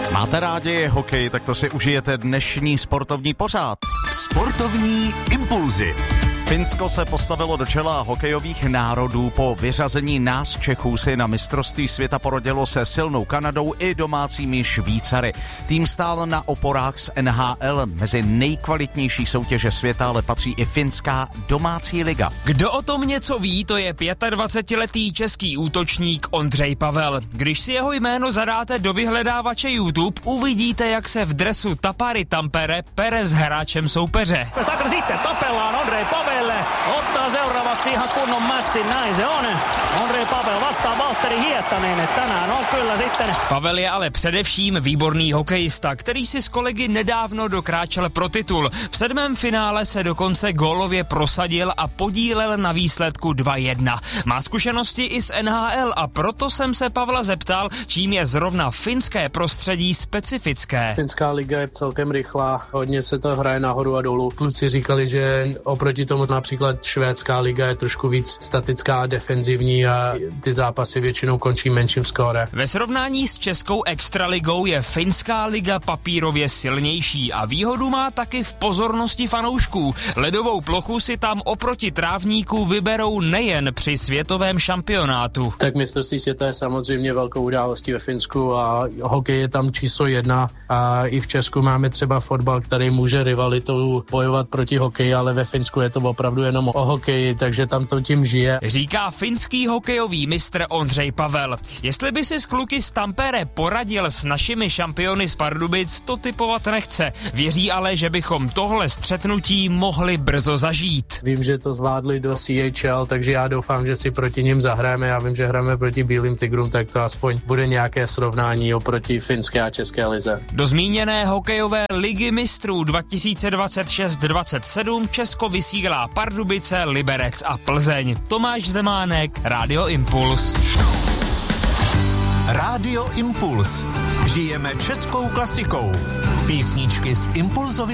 Máte rádi hokej, tak to si užijete dnešní sportovní pořad. Sportovní impulzy. Finsko se postavilo do čela hokejových národů. Po vyřazení nás Čechů si na mistrovství světa porodilo se silnou Kanadou i domácími Švýcary. Tým stál na oporách z NHL. Mezi nejkvalitnější soutěže světa ale patří i finská domácí liga. Kdo o tom něco ví, to je 25letý český útočník Ondřej Pavel. Když si jeho jméno zadáte do vyhledávače YouTube, uvidíte, jak se v dresu Tappara Tampere pere s hráčem soupeře. Sitten tapellaan Ondřej Pavel. Ottaa seuraavaksi ihan kunnon matchin, näin se on. Ondřej Pavel vastaa Valtteri Hietanen, tänään on kyllä sitten. Pavel je ale především výborný hokejista, který si s kolegy nedávno dokráčel pro titul. V 7. finále se dokonce gólově prosadil a podílel na výsledku 2-1. Má zkušenosti i z NHL a proto jsem se Pavla zeptal, čím je zrovna finské prostředí specifické. Finská liga je celkem rychlá, hodně se to hraje nahoru a dolů. Kluci říkali, že oproti tomu například švédská liga je trošku víc statická a defenzivní a ty zápasy většinou končí menším skóre. Ve srovnání s českou extraligou je finská liga papírově silnější a výhodu má taky v pozornosti fanoušků. Ledovou plochu si tam oproti trávníku vyberou nejen při světovém šampionátu. Tak mistrovství světa je samozřejmě velkou událostí ve Finsku a hokej je tam číslo 1 a i v Česku máme třeba fotbal, který může rivalitou bojovat proti hokeji, ale ve Finsku je to opravdu jenom o hokeji, takže tam to tím žije. Říká finský hokejový mistr Ondřej Pavel. Jestli by si s kluky z Tampere poradil s našimi šampiony z Pardubic, to tipovat nechce. Věří ale, že bychom tohle střetnutí mohli brzo zažít. Vím, že to zvládli do CHL, takže já doufám, že si proti nim zahrajeme. Já vím, že hrajeme proti Bílým tigrům, tak to aspoň bude nějaké srovnání oproti finské a české lize. Do zmíněné hokejové ligy mistrů 2026-27 Česko vysílá Pardubice, Liberec a Plzeň. Tomáš Zemánek, Radio Impuls. Radio Impuls. Žijeme českou klasikou. Písničky z Impulzovy